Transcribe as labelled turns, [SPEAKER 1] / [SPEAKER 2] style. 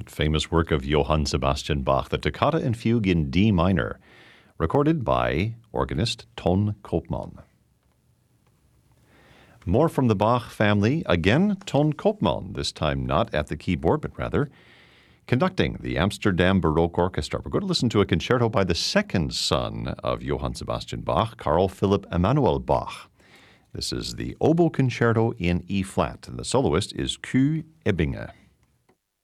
[SPEAKER 1] famous work of Johann Sebastian Bach, the Toccata and Fugue in D minor, recorded by organist Ton Koopman. More from the Bach family, again Ton Koopman, this time not at the keyboard, but rather conducting the Amsterdam Baroque Orchestra. We're going to listen to a concerto by the second son of Johann Sebastian Bach, Carl Philipp Emanuel Bach. This is the Oboe Concerto in E-flat, and the soloist is Q. Ebbinge.